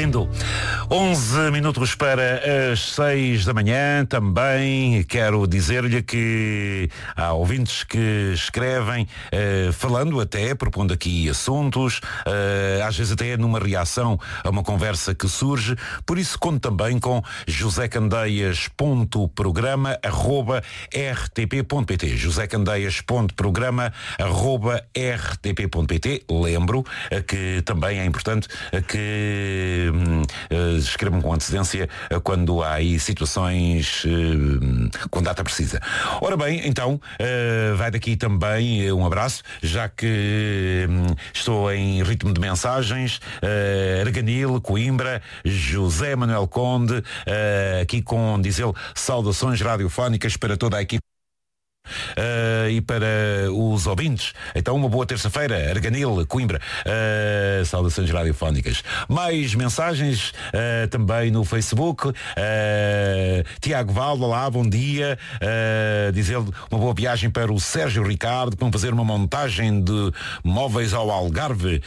lindo. 11 minutos para as 6 da manhã. Também quero dizer-lhe que há ouvintes que escrevem, falando até, propondo aqui assuntos, às vezes até numa reação a uma conversa que surge. Por isso conto também com josecandeias.programa@rtp.pt josecandeias.programa@rtp.pt. Lembro que também é importante que escrevam com antecedência quando há aí situações com data precisa. Ora bem, então vai daqui também um abraço, já que estou em ritmo de mensagens. Arganil, Coimbra, José Manuel Conde, aqui com, diz ele, saudações radiofónicas para toda a equipe. E para os ouvintes, então uma boa terça-feira. Arganil, Coimbra, saudações radiofónicas. Mais mensagens também no Facebook. Tiago Val, olá, bom dia. Diz ele, uma boa viagem para o Sérgio Ricardo, que vão fazer uma montagem de móveis ao Algarve.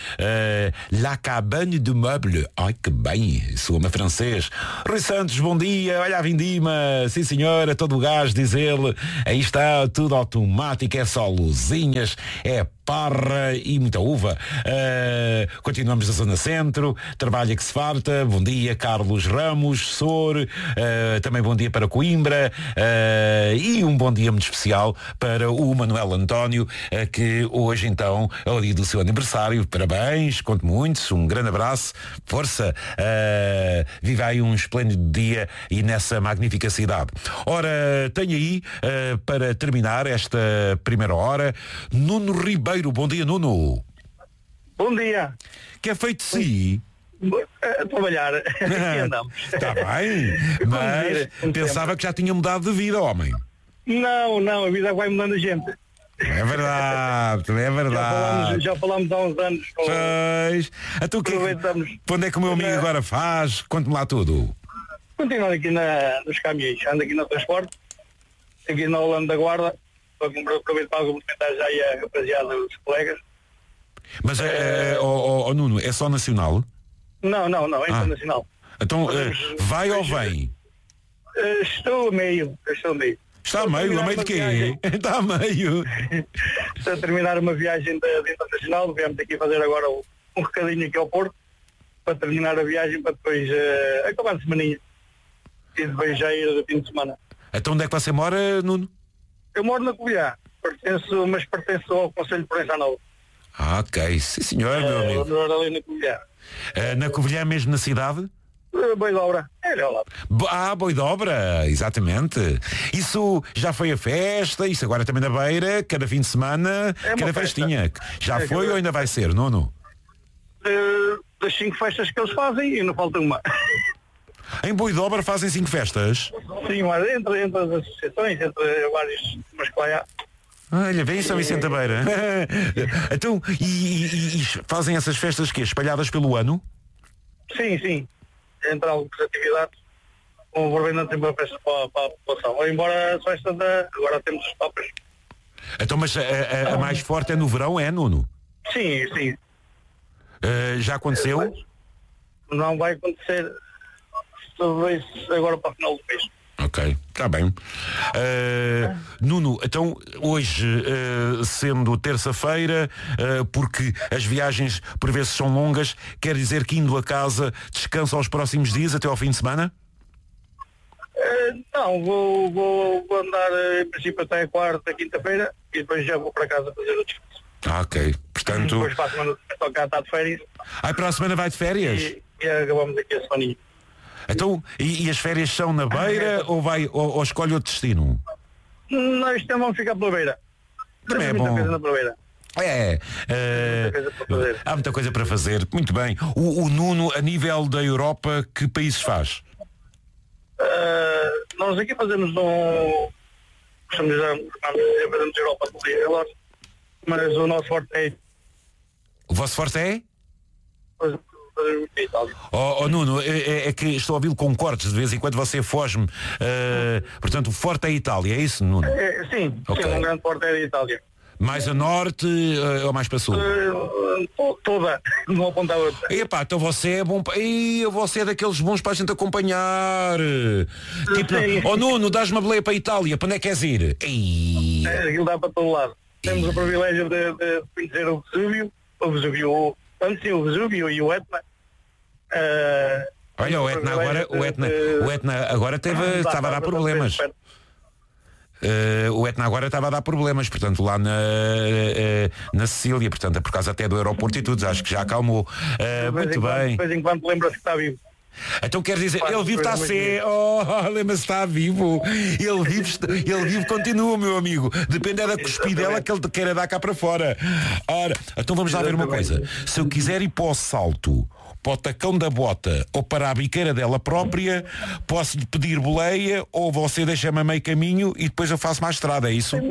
La Cabane de Meuble, ai que bem, soa-me francês. Rui Santos, bom dia, olha a vindima, sim senhora, todo o gás, diz ele, aí está, tudo automático, é só luzinhas, é parra e muita uva. Continuamos na Zona Centro, trabalha que se farta. Bom dia, Carlos Ramos, Sor. Também bom dia para Coimbra. E um bom dia muito especial para o Manuel António, que hoje então é o dia do seu aniversário. Parabéns, conto muito, um grande abraço, força. Viva aí um esplêndido dia e nessa magnífica cidade. Ora, tenho aí, para terminar esta primeira hora, Nuno Ribeiro. Bom dia, Nuno. Bom dia. Que é feito de si? A trabalhar. Aqui andamos. Está bem, mas pensava que já tinha mudado de vida, homem. Não, a vida vai mudando a gente. É verdade, é verdade. Já falámos há uns anos. Pois. Então, onde é que o meu amigo agora faz? Conte-me lá tudo. Continuando aqui nos caminhões. Ando aqui no transporte. Aqui na Holanda da Guarda. Aproveito para cumprimentar já aí a rapaziada dos colegas. Mas, Nuno, é só nacional? Não, é internacional. Então, vai ou vem? Estou a meio. Está a meio de quê? Está a meio. Estou a terminar uma viagem de internacional. Viemos aqui fazer agora um recadinho aqui ao Porto, para terminar a viagem, para depois acabar de semaninha. E depois já ir do fim de semana. Então onde é que você mora, Nuno? Eu moro na Covilhã, mas pertenço ao Conselho de Proença Nova. Ok, sim senhor, meu amigo. Eu moro ali na Covilhã. Na Covilhã mesmo, na cidade? Boidobra, é ao lado. Boidobra, exatamente. Isso já foi a festa, isso agora também na Beira, cada fim de semana, cada festinha. Já foi ou ainda vai ser, Nuno? Das 5 festas que eles fazem, e não falta uma. Em Boidobra fazem 5 festas? Sim, mas entre as associações, entre vários, mas que lá há. Olha, vem São Vicente da Beira. Então, e fazem essas festas que espalhadas pelo ano? Sim. Entre algumas atividades, envolvendo sempre a festa para a população. Ou embora as festas agora temos as topas. Então, mas a mais forte é no verão, é, Nuno? Sim. Já aconteceu? Não vai acontecer. Talvez agora para o final do mês. Ok, está bem. Nuno, então hoje, sendo terça-feira, porque as viagens por vezes são longas, quer dizer que indo a casa descansa aos próximos dias até ao fim de semana? Não, vou andar em princípio até a quarta, quinta-feira e depois já vou para casa fazer o descanso. Ok, portanto... Depois para a semana estou cá, está de férias. Para a semana vai de férias? E acabamos aqui a semaninha. Então, e as férias são na Beira ou escolhe outro destino? Não, isto vamos ficar pela Beira. Também é bom. Na Beira. Há muita coisa para fazer. Muito bem. O Nuno, a nível da Europa, que países faz? Nós aqui fazemos fazemos Europa, mas o nosso forte é... O vosso forte é? Itália. Nuno, é que estou a ouvi-lo com cortes, de vez em quando você foge-me. Portanto, o forte é a Itália, é isso, Nuno? Sim, okay. Sim, um grande forte é a Itália. Mais a norte ou mais para sul? Toda, não apontar outra. Epá, então você é bom. Você é daqueles bons para a gente acompanhar. Tipo, Nuno, dás uma boleia para a Itália, para onde é que queres ir? Aquilo dá para todo lado. Temos o privilégio de conhecer o Vesúvio, o Vesúvio e o Etna. Olha, o Etna agora estava a dar problemas. O Etna agora estava a dar problemas, portanto, lá na Sicília, portanto, é por causa até do aeroporto e tudo, acho que já acalmou. Muito bem. De vez em quando lembra-se que está vivo. Então quer dizer, ele vive está a ser. Lembra-se, está vivo. Ele vive, continua, meu amigo. Depende da cuspidela que ele queira dar cá para fora. Ora, então vamos lá ver uma coisa. Se eu quiser ir para o salto, para o tacão da bota ou para a biqueira dela própria, posso lhe pedir boleia ou você deixa-me a meio caminho e depois eu faço mais estrada, é isso?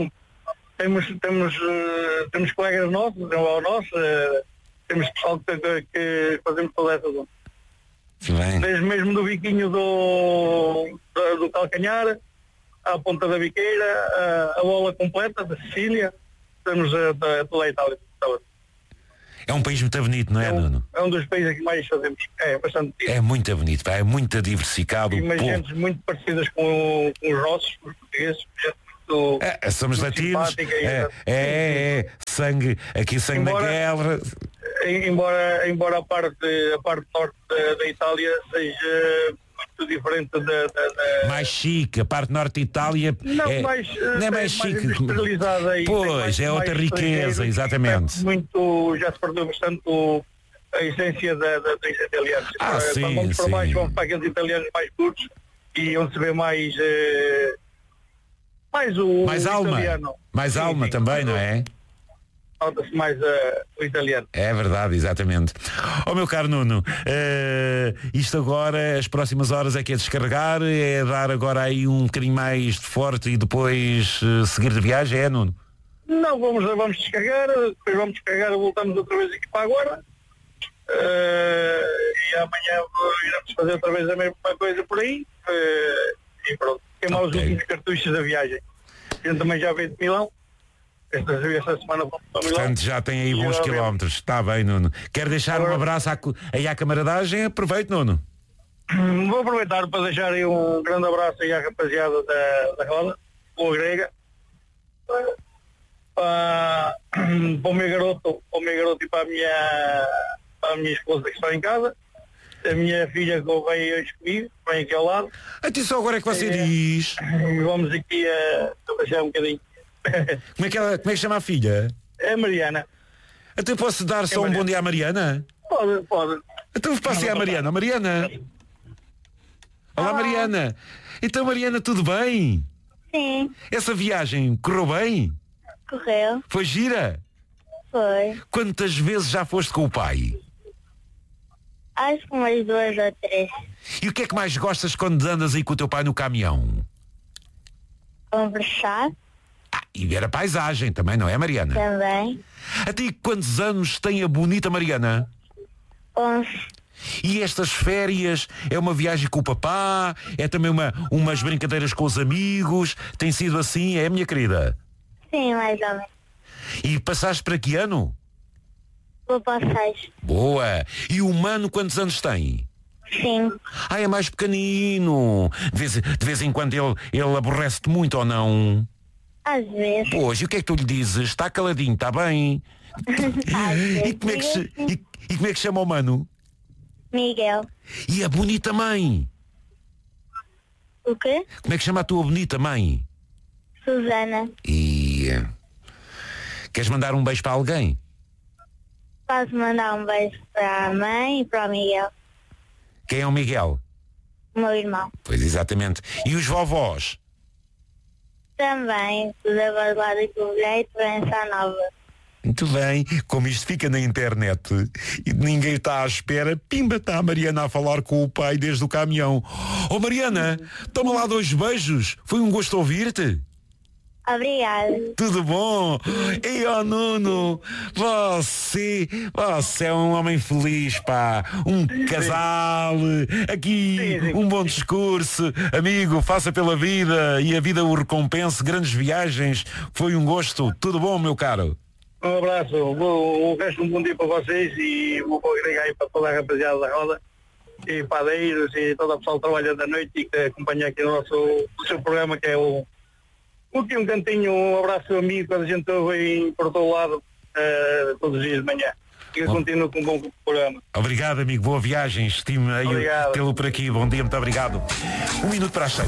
Temos colegas nossos, temos pessoal que fazemos toda essa zona. Desde mesmo do biquinho do calcanhar à ponta da biqueira, a bola completa da Sicília, temos toda a Itália. É um país muito bonito, não é, Nuno? É um dos países que mais fazemos. É bastante bonito. É muito bonito, é muito diversificado. E umas gentes muito parecidas com os nossos, os portugueses. Somos muito latinos. Sangue da guerra. Embora a parte norte da Itália seja muito diferente da mais chique, a parte norte de Itália não é mais chique, industrializada. Pois, é outra riqueza, exatamente. Já se perdeu bastante a essência dos italianos. Sim, vamos para baixo, vamos para aqueles italianos mais puros e onde se vê mais alma, italiano. Mais alma também, não é? Nota-se mais o italiano. É verdade, exatamente. Meu caro Nuno, isto agora, as próximas horas é que é descarregar, é dar agora aí um bocadinho mais de forte e depois seguir de viagem, é, Nuno? Não, vamos descarregar, depois vamos descarregar, voltamos outra vez aqui para agora. E amanhã iremos fazer outra vez a mesma coisa por aí. E pronto, queimar os últimos cartuchos da viagem. A gente também já veio de Milão. Esta semana vamos para Milão. Portanto, já tem aí bons quilómetros. Está bem, Nuno. Quer deixar um abraço aí à camaradagem? Aproveite, Nuno. Vou aproveitar para deixar aí um grande abraço aí à rapaziada da roda, boa grega, para o meu garoto e para a minha esposa que está em casa, a minha filha que veio hoje comigo, vem aqui ao lado. Até só agora é que você diz. Vamos aqui a deixar um bocadinho. Como é que chama a filha? É a Mariana. Até posso dar só um bom dia à Mariana? Pode. Então passei à Mariana. Mariana. Olá, Mariana. Então, Mariana, tudo bem? Sim. Essa viagem correu bem? Correu. Foi gira? Foi. Quantas vezes já foste com o pai? Acho que umas 2 ou 3. E o que é que mais gostas quando andas aí com o teu pai no caminhão? Conversar. E ver a paisagem também, não é, Mariana? Também. A ti quantos anos tem a bonita Mariana? 11. E estas férias é uma viagem com o papá? É também umas brincadeiras com os amigos? Tem sido assim, é, minha querida? Sim, mais ou menos. E passaste para que ano? Vou para 6. Boa! E o Mano quantos anos tem? 5. É mais pequenino. De vez em quando ele aborrece-te muito ou não? Às vezes. Pois, e o que é que tu lhe dizes? Está caladinho, está bem? E como é que chama o Mano? Miguel. E a bonita mãe? O quê? Como é que chama a tua bonita mãe? Susana. E queres mandar um beijo para alguém? Posso mandar um beijo para a mãe e para o Miguel. Quem é o Miguel? O meu irmão. Pois, exatamente. E os vovós? Também. Os avós lá do Covilhã e de Provença Nova. Muito bem, como isto fica na internet e ninguém está à espera, pimba, está a Mariana a falar com o pai desde o caminhão. Mariana, toma lá 2 beijos, foi um gosto ouvir-te. Obrigada. Tudo bom? E ó Nuno, você é um homem feliz, pá. Um casal, aqui Sim. um bom discurso. Amigo, faça pela vida e a vida o recompense. Grandes viagens, foi um gosto. Tudo bom, meu caro? Um abraço, o resto um bom dia para vocês e vou agregar aí para toda a rapaziada da roda e padeiros e todo o pessoal que trabalha da noite e que acompanha aqui o seu programa, que é o aqui um cantinho. Um abraço amigo quando a gente ouve por todo lado todos os dias de manhã. E eu continuo com um bom programa. Obrigado, amigo. Boa viagem. Estimo aí tê-lo por aqui. Bom dia, muito obrigado. 1:01.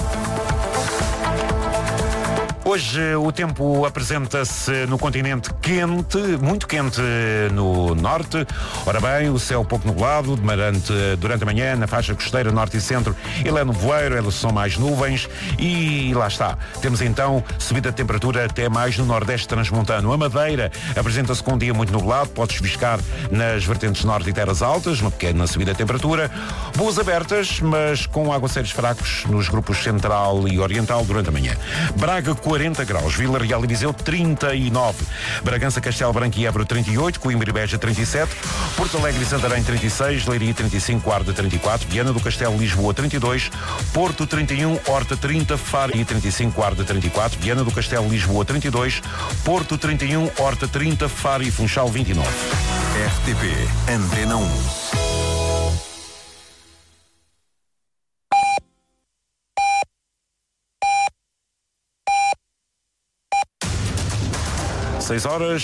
Hoje o tempo apresenta-se no continente quente, muito quente no norte. Ora bem, o céu pouco nublado, durante a manhã, na faixa costeira norte e centro, ele é nevoeiro, são mais nuvens e lá está. Temos então subida de temperatura até mais no nordeste transmontano. A Madeira apresenta-se com um dia muito nublado, pode chuviscar nas vertentes norte e terras altas, uma pequena subida de temperatura. Boas abertas, mas com aguaceiros fracos nos grupos central e oriental durante a manhã. Braga, 40 graus, Vila Real e Viseu 39, Bragança, Castelo Branco e Évora 38, Coimbra e Beja 37, Porto Alegre e Santarém 36, Leiria 35, Guarda 34, Viana do Castelo, Lisboa 32, Porto 31, Horta 30, Faro e 35, Guarda 34, Viana do Castelo, Lisboa 32, Porto 31, Horta 30, Faro e Funchal 29. RTP Antena 1. 6 horas.